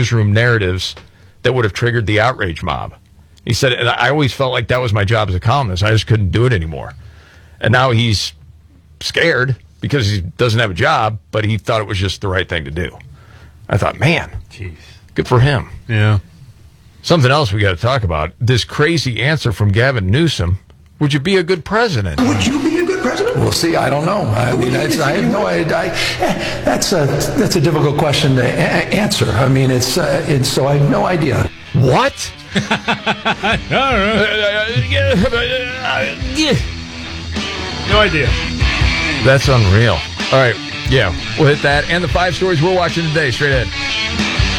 newsroom narratives that would have triggered the outrage mob. He said, and I always felt like that was my job as a columnist. I just couldn't do it anymore. And now he's scared because he doesn't have a job, but he thought it was just the right thing to do. I thought, man, jeez, good for him. Yeah. Something else we got to talk about. This crazy answer from Gavin Newsom. Would you be a good president? Would you be a good president? We'll see. I don't know. I mean, I have no idea. That's a difficult question to answer. I mean, it's so I have no idea. What? No idea. That's unreal. All right. Yeah, we'll hit that. And the 5 stories we're watching today. Straight ahead.